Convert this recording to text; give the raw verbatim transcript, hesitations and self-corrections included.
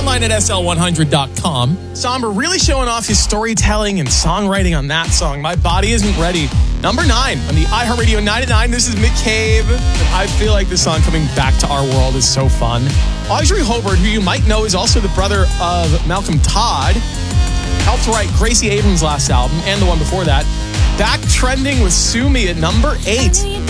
online at S L one hundred dot com. Somber really showing off his storytelling and songwriting on that song. My Body Isn't Ready. Number nine on the iHeartRadio nine at nine. This is Mick Cave. I feel like this song coming back to our world is so fun. Audrey Hobart, who you might know is also the brother of Malcolm Todd, helped write Gracie Abrams' last album and the one before that. Back trending with Sue Me at number eight.